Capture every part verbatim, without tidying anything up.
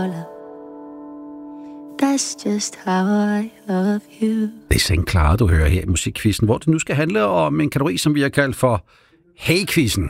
sola. That's just how I love you. Det er Sankt Clara, du hører her i Musikquizzen, hvor det nu skal handle om en kategori, som vi har kaldt for Hey-quizzen.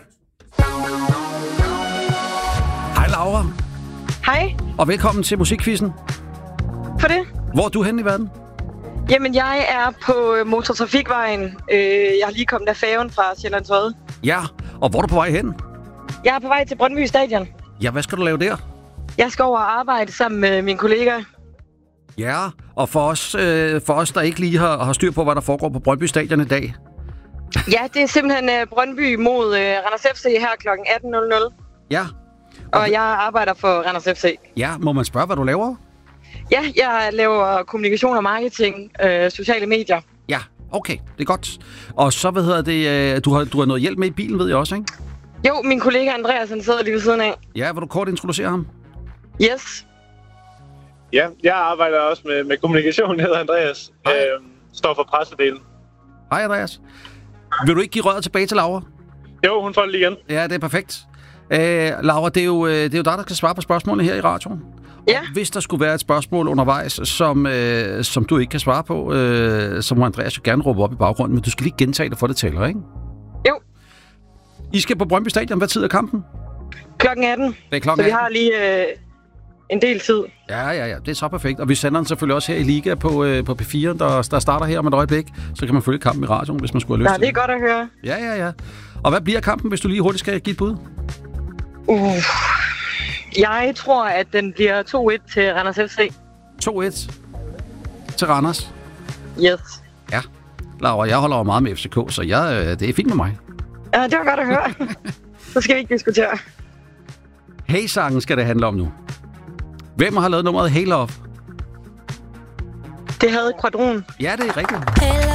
Hej Laura. Hej. Og velkommen til Musikquizzen. For det. Hvor er du henne i verden? Jamen, jeg er på Motortrafikvejen. Øh, jeg har lige kommet af færgen fra Sjællands Odde. Ja, og hvor er du på vej hen? Jeg er på vej til Brøndby Stadion. Ja, hvad skal du lave der? Jeg skal over og arbejde sammen med mine kollegaer. Ja, og for os, øh, for os der ikke lige har, har styr på, hvad der foregår på Brøndby Stadion i dag. Ja, det er simpelthen uh, Brøndby mod uh, Randers F C her klokken atten nul nul. Ja. Og, og jeg arbejder for Randers F C. Ja, må man spørge, hvad du laver? Ja, jeg laver kommunikation og marketing, øh, sociale medier. Ja, okay, det er godt. Og så, hvad hedder det, øh, du har, du har noget hjælp med i bilen, ved jeg også, ikke? Jo, min kollega Andreas, han sidder lige ved siden af. Ja, vil du kort introducere ham? Yes. Ja, jeg arbejder også med, med kommunikation, hedder Andreas. Øh, står for pressedelen. Hej Andreas. Vil du ikke give røret tilbage til Laura? Jo, hun får det lige igen. Ja, det er perfekt. Øh, Laura, det er, jo, det er jo dig, der skal svare på spørgsmålene her i radioen. Ja. Og hvis der skulle være et spørgsmål undervejs, som, øh, som du ikke kan svare på, øh, så må Andreas jo gerne råbe op i baggrunden, men du skal lige gentage det for det tæller, ikke? Jo. I skal på Brøndby Stadion. Hvad tid er kampen? klokken atten. Det er klokken Så vi har lige øh, en del tid. Ja, ja, ja. Det er så perfekt. Og vi sender den selvfølgelig også her i Liga på, øh, på P fire, der, der starter her om et øjeblik. Så kan man følge kampen i radioen, hvis man skulle have lyst ja, til det. Ja, det er godt at høre. Ja, ja, ja. Og hvad bliver kampen, hvis du lige hurtigt skal give et bud? Uh, jeg tror, at den bliver to et til Randers F C. to et til Randers? Yes. Ja. Laura, jeg holder jo meget med F C K, så jeg, øh, det er fint med mig. Ja, det var godt at høre. Så skal vi ikke diskutere. Hey-sangen skal det handle om nu. Hvem har lavet nummeret Hey Love? Det havde Quadron. Ja, det er rigtigt. Hey